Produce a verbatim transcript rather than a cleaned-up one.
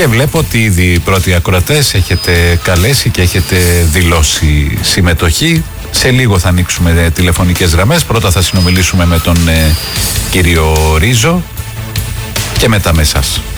Και βλέπω ότι ήδη οι πρώτοι ακροατές έχετε καλέσει και έχετε δηλώσει συμμετοχή. Σε λίγο θα ανοίξουμε τηλεφωνικές γραμμές. Πρώτα θα συνομιλήσουμε με τον ε, κύριο Ρίζο και μετά με εσάς.